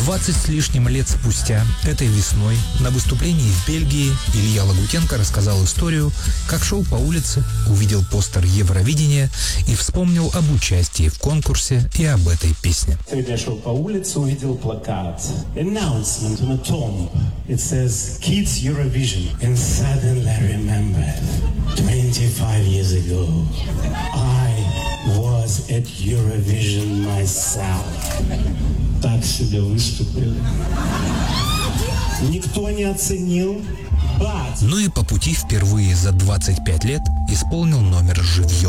20 с лишним лет спустя, этой весной, на выступлении в Бельгии Илья Лагутенко рассказал историю, как шел по улице, увидел постер Евровидения и вспомнил об участии в конкурсе и об этой песне. Сегодня я шел по улице, увидел плакат. Announcement on a tomb. It says Kids Eurovision. And suddenly I remembered 25 years ago I was at Eurovision myself. Так себе выступили. Никто не оценил. Ну и по пути впервые за 25 лет исполнил номер живьем.